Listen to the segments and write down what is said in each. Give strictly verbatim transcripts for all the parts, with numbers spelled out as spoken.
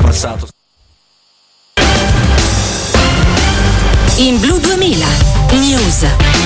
passato. In Blu duemila News.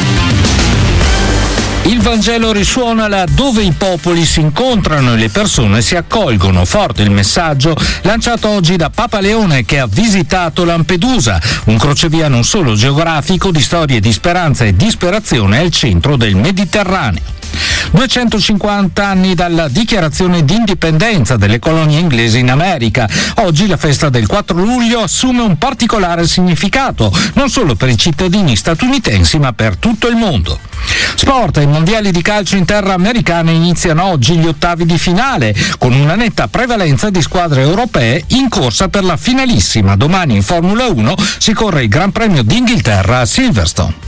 Il Vangelo risuona là dove i popoli si incontrano e le persone si accolgono. Forte il messaggio lanciato oggi da Papa Leone, che ha visitato Lampedusa, un crocevia non solo geografico di storie di speranza e disperazione al centro del Mediterraneo. duecentocinquanta anni dalla dichiarazione di indipendenza delle colonie inglesi in America. Oggi la festa del quattro luglio assume un particolare significato, non solo per i cittadini statunitensi ma per tutto il mondo. Sport, i mondiali di calcio in terra americana iniziano oggi gli ottavi di finale, con una netta prevalenza di squadre europee in corsa per la finalissima. Domani in Formula uno si corre il Gran Premio d'Inghilterra a Silverstone.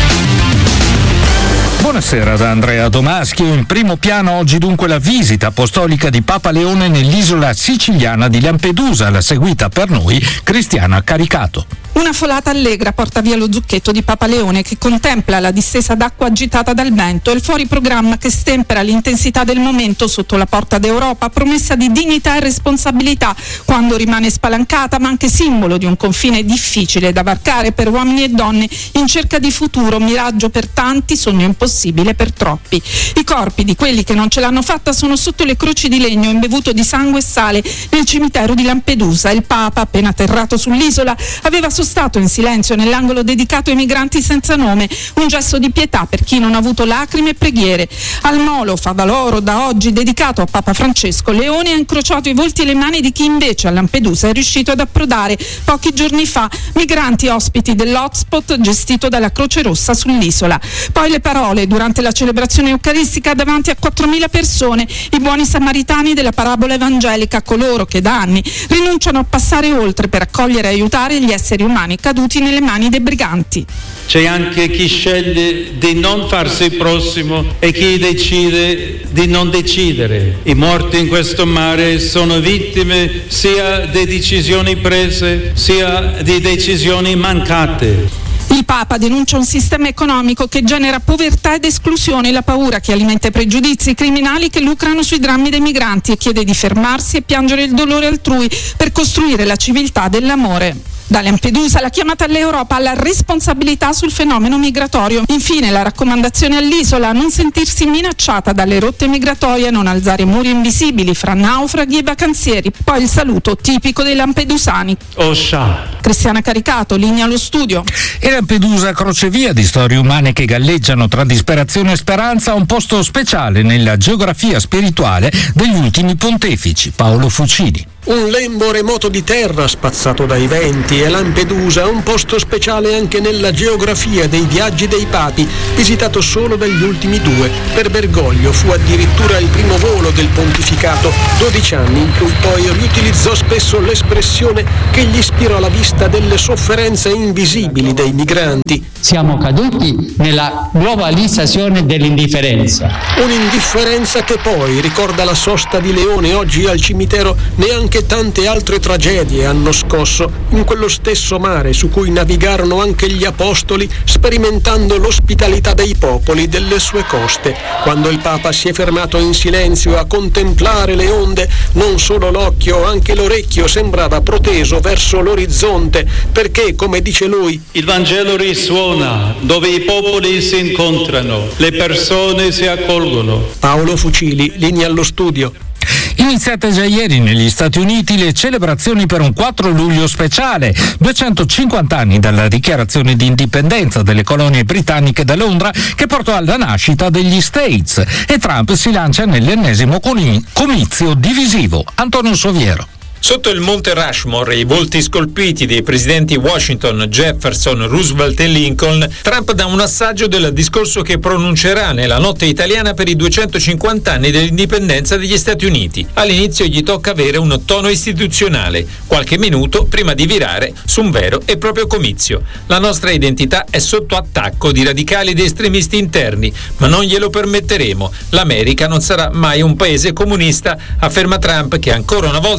Buonasera da Andrea Domaschio. In primo piano oggi dunque la visita apostolica di Papa Leone nell'isola siciliana di Lampedusa, la seguita per noi Cristiana Caricato. Una folata allegra porta via lo zucchetto di Papa Leone, che contempla la distesa d'acqua agitata dal vento e il fuori programma che stempera l'intensità del momento sotto la porta d'Europa, promessa di dignità e responsabilità quando rimane spalancata, ma anche simbolo di un confine difficile da varcare per uomini e donne in cerca di futuro, miraggio per tanti, sogno impossibile per troppi. I corpi di quelli che non ce l'hanno fatta sono sotto le croci di legno imbevuto di sangue e sale nel cimitero di Lampedusa. Il Papa, appena atterrato sull'isola, aveva sostato in silenzio nell'angolo dedicato ai migranti senza nome, un gesto di pietà per chi non ha avuto lacrime e preghiere. Al Molo Favaloro, da oggi dedicato a Papa Francesco, Leone ha incrociato i volti e le mani di chi invece a Lampedusa è riuscito ad approdare pochi giorni fa, migranti ospiti dell'hotspot gestito dalla Croce Rossa sull'isola. Poi le parole durante la celebrazione eucaristica davanti a quattromila persone, i buoni samaritani della parabola evangelica, coloro che da anni rinunciano a passare oltre per accogliere e aiutare gli esseri umani caduti nelle mani dei briganti. C'è anche chi sceglie di non farsi prossimo e chi decide di non decidere. I morti in questo mare sono vittime sia di decisioni prese sia di decisioni mancate. Il Papa denuncia un sistema economico che genera povertà ed esclusione e la paura che alimenta i pregiudizi criminali che lucrano sui drammi dei migranti, e chiede di fermarsi e piangere il dolore altrui per costruire la civiltà dell'amore. Da Lampedusa la chiamata all'Europa alla responsabilità sul fenomeno migratorio. Infine la raccomandazione all'isola a non sentirsi minacciata dalle rotte migratorie, a non alzare muri invisibili fra naufraghi e vacanzieri. Poi il saluto tipico dei lampedusani. Osha. Cristiana Caricato, linea allo studio. E Lampedusa, crocevia di storie umane che galleggiano tra disperazione e speranza, ha un posto speciale nella geografia spirituale degli ultimi pontefici. Paolo Fucini. Un lembo remoto di terra spazzato dai venti, e Lampedusa, un posto speciale anche nella geografia dei viaggi dei papi, visitato solo dagli ultimi due. Per Bergoglio fu addirittura il primo volo del pontificato, dodici anni in cui poi riutilizzò spesso l'espressione che gli ispirò la vista delle sofferenze invisibili dei migranti. Siamo caduti nella globalizzazione dell'indifferenza. Un'indifferenza che poi, ricorda la sosta di Leone oggi al cimitero, neanche Anche tante altre tragedie hanno scosso in quello stesso mare su cui navigarono anche gli apostoli, sperimentando l'ospitalità dei popoli delle sue coste. Quando il Papa si è fermato in silenzio a contemplare le onde, non solo l'occhio, anche l'orecchio sembrava proteso verso l'orizzonte, perché, come dice lui, il Vangelo risuona dove i popoli si incontrano, le persone si accolgono. Paolo Fucili, linea allo studio. Iniziate già ieri negli Stati Uniti le celebrazioni per un quattro luglio speciale, duecentocinquanta anni dalla dichiarazione di indipendenza delle colonie britanniche da Londra, che portò alla nascita degli States, e Trump si lancia nell'ennesimo comizio divisivo. Antonio Soviero. Sotto il Monte Rushmore, i volti scolpiti dei presidenti Washington, Jefferson, Roosevelt e Lincoln, Trump dà un assaggio del discorso che pronuncerà nella notte italiana per i duecentocinquanta anni dell'indipendenza degli Stati Uniti. All'inizio gli tocca avere un tono istituzionale, qualche minuto prima di virare su un vero e proprio comizio. La nostra identità è sotto attacco di radicali ed estremisti interni, ma non glielo permetteremo. L'America non sarà mai un paese comunista, afferma Trump, che ancora una volta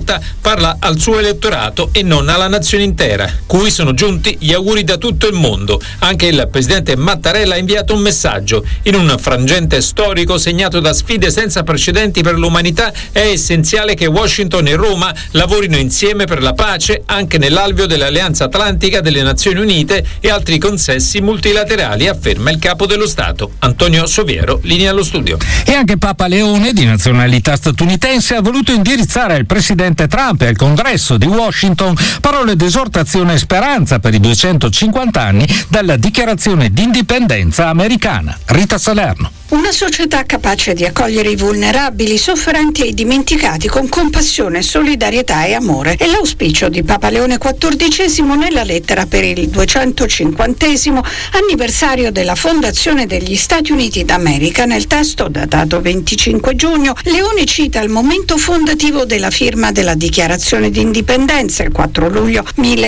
parla al suo elettorato e non alla nazione intera, cui sono giunti gli auguri da tutto il mondo. Anche il presidente Mattarella ha inviato un messaggio. In un frangente storico segnato da sfide senza precedenti per l'umanità è essenziale che Washington e Roma lavorino insieme per la pace anche nell'alveo dell'Alleanza Atlantica delle Nazioni Unite e altri consessi multilaterali, afferma il capo dello Stato. Antonio Soviero, linea allo studio. E anche Papa Leone, di nazionalità statunitense, ha voluto indirizzare al presidente Trump e al Congresso di Washington parole d'esortazione e speranza per i duecentocinquanta anni dalla dichiarazione di indipendenza americana. Rita Salerno. Una società capace di accogliere i vulnerabili, sofferenti e dimenticati con compassione, solidarietà e amore è l'auspicio di Papa Leone quattordicesimo nella lettera per il duecentocinquantesimo anniversario della fondazione degli Stati Uniti d'America. Nel testo, datato venticinque giugno, Leone cita il momento fondativo della firma della Dichiarazione di Indipendenza, il quattro luglio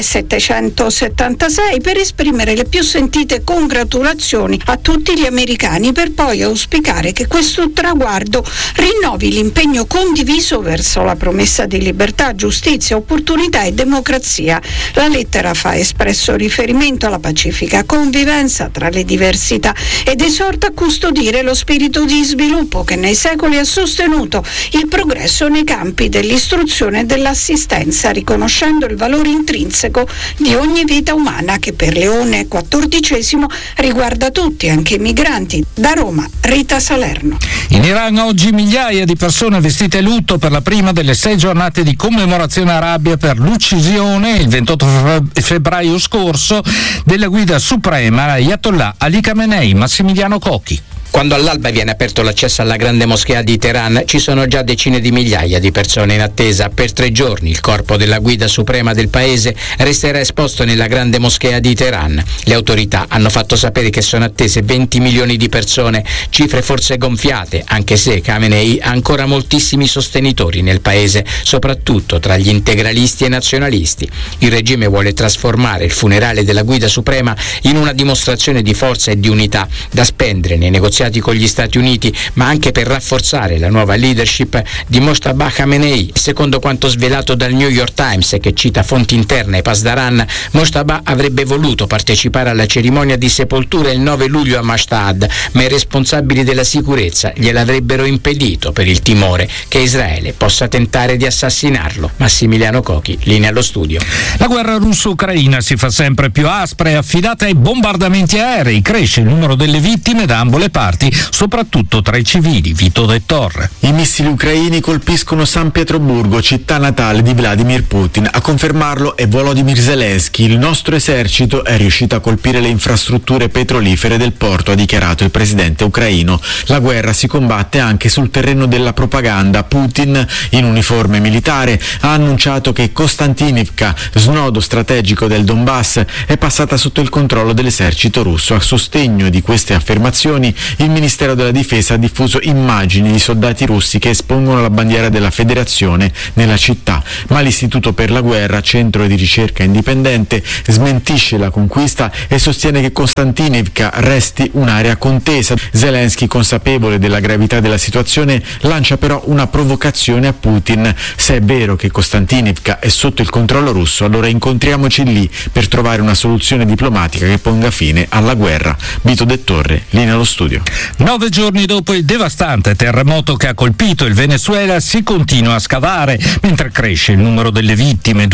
millesettecentosettantasei, per esprimere le più sentite congratulazioni a tutti gli americani, per poi auspicare che questo traguardo rinnovi l'impegno condiviso verso la promessa di libertà, giustizia, opportunità e democrazia. La lettera fa espresso riferimento alla pacifica convivenza tra le diversità ed esorta a custodire lo spirito di sviluppo che nei secoli ha sostenuto il progresso nei campi dell'istruzione e dell'assistenza, riconoscendo il valore intrinseco di ogni vita umana che per Leone quattordicesimo riguarda tutti, anche i migranti. Da Roma, Rita Salerno. In Iran oggi migliaia di persone vestite lutto per la prima delle sei giornate di commemorazione araba per l'uccisione il ventotto febbraio scorso della guida suprema Ayatollah Ali Khamenei. Massimiliano Cocchi. Quando all'alba viene aperto l'accesso alla grande moschea di Teheran, ci sono già decine di migliaia di persone in attesa. Per tre giorni il corpo della guida suprema del paese resterà esposto nella grande moschea di Teheran. Le autorità hanno fatto sapere che sono attese venti milioni di persone, cifre forse gonfiate, anche se Khamenei ha ancora moltissimi sostenitori nel paese, soprattutto tra gli integralisti e nazionalisti. Il regime vuole trasformare il funerale della guida suprema in una dimostrazione di forza e di unità da spendere nei negoziati con gli Stati Uniti, ma anche per rafforzare la nuova leadership di Mojtaba Khamenei. Secondo quanto svelato dal New York Times, che cita fonti interne ai Pasdaran, Mojtaba avrebbe voluto partecipare alla cerimonia di sepoltura il nove luglio a Mashhad, ma i responsabili della sicurezza gliel'avrebbero impedito per il timore che Israele possa tentare di assassinarlo. Massimiliano Cocchi, linea allo studio. La guerra russo-ucraina si fa sempre più aspra e affidata ai bombardamenti aerei. Cresce il numero delle vittime da ambo le parti, soprattutto tra i civili. Vito De Torre. I missili ucraini colpiscono San Pietroburgo, città natale di Vladimir Putin. A confermarlo è Volodymyr Zelensky. Il nostro esercito è riuscito a colpire le infrastrutture petrolifere del porto, ha dichiarato il presidente ucraino. La guerra si combatte anche sul terreno della propaganda. Putin, in uniforme militare, ha annunciato che Kostantinivka, snodo strategico del Donbass, è passata sotto il controllo dell'esercito russo. A sostegno di queste affermazioni, il Ministero della Difesa ha diffuso immagini di soldati russi che espongono la bandiera della Federazione nella città, ma l'Istituto per la Guerra, centro di ricerca indipendente, smentisce la conquista e sostiene che Kostantinivka resti un'area contesa. Zelensky, consapevole della gravità della situazione, lancia però una provocazione a Putin: se è vero che Kostantinivka è sotto il controllo russo, allora incontriamoci lì per trovare una soluzione diplomatica che ponga fine alla guerra. Vito De Torre, linea allo studio. Nove giorni dopo il devastante terremoto che ha colpito il Venezuela, si continua a scavare mentre cresce il numero delle vittime.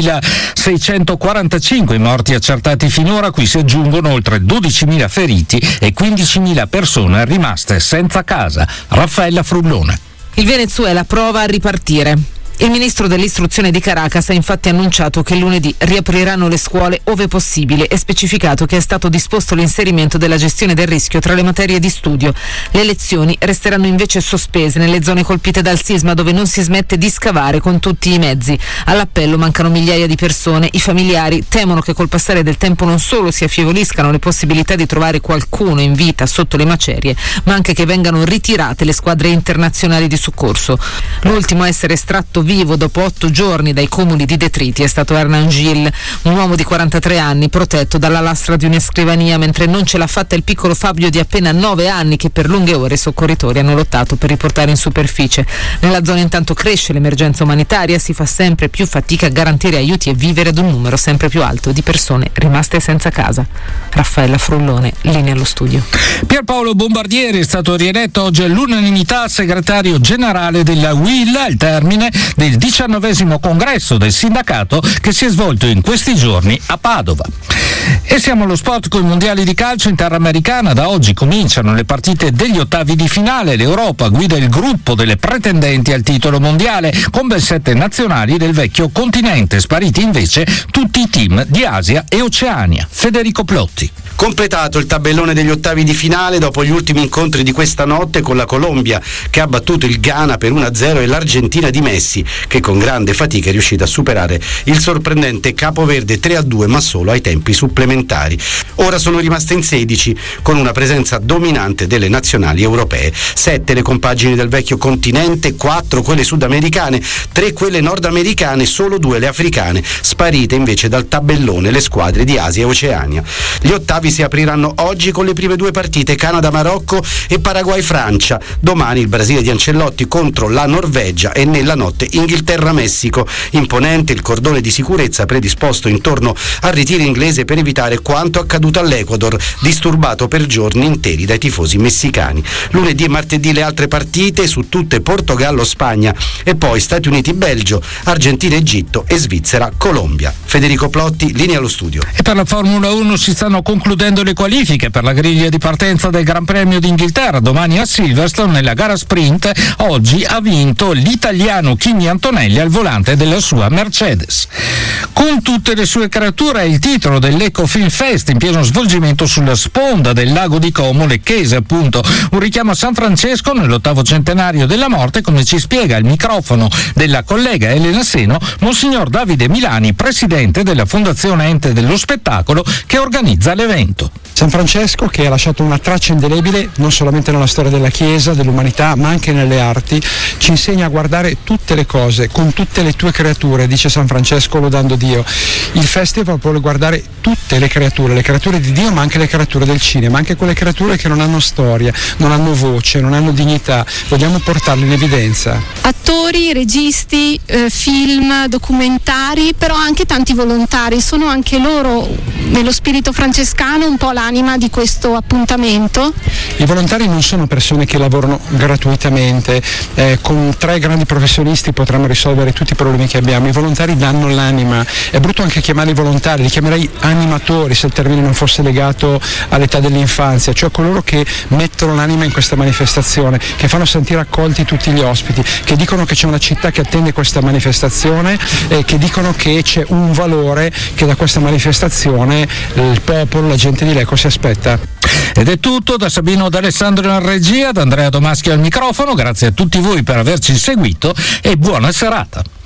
duemilaseicentoquarantacinque i morti accertati finora, a cui si aggiungono oltre dodicimila feriti e quindicimila persone rimaste senza casa. Raffaella Frullone. Il Venezuela prova a ripartire. Il ministro dell'istruzione di Caracas ha infatti annunciato che lunedì riapriranno le scuole ove possibile e specificato che è stato disposto l'inserimento della gestione del rischio tra le materie di studio. Le lezioni resteranno invece sospese nelle zone colpite dal sisma, dove non si smette di scavare con tutti i mezzi. All'appello mancano migliaia di persone. I familiari temono che col passare del tempo non solo si affievoliscano le possibilità di trovare qualcuno in vita sotto le macerie, ma anche che vengano ritirate le squadre internazionali di soccorso. L'ultimo a essere estratto vivo dopo otto giorni dai cumuli di detriti è stato Hernan Gil, un uomo di quarantatré anni protetto dalla lastra di una scrivania, mentre non ce l'ha fatta il piccolo Fabio di appena nove anni che per lunghe ore i soccorritori hanno lottato per riportare in superficie. Nella zona intanto cresce l'emergenza umanitaria, si fa sempre più fatica a garantire aiuti e vivere ad un numero sempre più alto di persone rimaste senza casa. Raffaella Frullone, linea allo studio. Pierpaolo Bombardieri è stato rieletto oggi all'unanimità segretario generale della U I L al termine del diciannovesimo congresso del sindacato che si è svolto in questi giorni a Padova. E siamo allo sport con i mondiali di calcio in terra americana. Da oggi cominciano le partite degli ottavi di finale. L'Europa guida il gruppo delle pretendenti al titolo mondiale con ben sette nazionali del vecchio continente, spariti invece tutti i team di Asia e Oceania. Federico Plotti. Completato il tabellone degli ottavi di finale dopo gli ultimi incontri di questa notte, con la Colombia che ha battuto il Ghana per uno a zero e l'Argentina di Messi che con grande fatica è riuscita a superare il sorprendente Capoverde tre a due, ma solo ai tempi supplementari. Ora sono rimaste in sedici con una presenza dominante delle nazionali europee. Sette le compagini del vecchio continente, quattro quelle sudamericane, tre quelle nordamericane, solo due le africane, sparite invece dal tabellone le squadre di Asia e Oceania. Gli ottavi si apriranno oggi con le prime due partite, Canada-Marocco e Paraguay-Francia. Domani il Brasile di Ancelotti contro la Norvegia e nella notte Inghilterra-Messico. Imponente il cordone di sicurezza predisposto intorno al ritiro inglese per evitare quanto accaduto all'Ecuador, disturbato per giorni interi dai tifosi messicani. Lunedì e martedì le altre partite, su tutte Portogallo-Spagna e poi Stati Uniti-Belgio, Argentina-Egitto e Svizzera-Colombia. Federico Plotti, linea allo studio. E per la Formula uno si stanno concludendo le qualifiche per la griglia di partenza del Gran Premio d'Inghilterra. Domani a Silverstone nella gara sprint. Oggi ha vinto l'italiano Kimi Antonelli al volante della sua Mercedes. Con tutte le sue creature è il titolo dell'Eco Film Fest in pieno svolgimento sulla sponda del lago di Como, Lecchese appunto, un richiamo a San Francesco nell'ottavo centenario della morte, come ci spiega il microfono della collega Elena Seno Monsignor Davide Milani, presidente della Fondazione Ente dello Spettacolo che organizza l'evento. San Francesco, che ha lasciato una traccia indelebile non solamente nella storia della Chiesa, dell'umanità, ma anche nelle arti, ci insegna a guardare tutte le cose con tutte le tue creature, dice San Francesco lodando Dio. Il festival vuole guardare tutte le creature, le creature di Dio, ma anche le creature del cinema, anche quelle creature che non hanno storia, non hanno voce, non hanno dignità. Vogliamo portarle in evidenza. Attori, registi, eh, film, documentari, però anche tanti volontari. Sono anche loro, nello spirito francescano, un po' l'anima di questo appuntamento. I volontari non sono persone che lavorano gratuitamente, eh, con tre grandi professionisti potremmo risolvere tutti i problemi che abbiamo. I volontari danno l'anima. È brutto anche chiamarli volontari, li chiamerei animatori se il termine non fosse legato all'età dell'infanzia, cioè coloro che mettono l'anima in questa manifestazione, che fanno sentire accolti tutti gli ospiti, che dicono che c'è una città che attende questa manifestazione e che dicono che c'è un valore che da questa manifestazione il popolo, la gente di Lecco si aspetta. Ed è tutto da Sabino D'Alessandro in regia, da Andrea Tomaschi al microfono. Grazie a tutti voi per averci seguito e buona serata.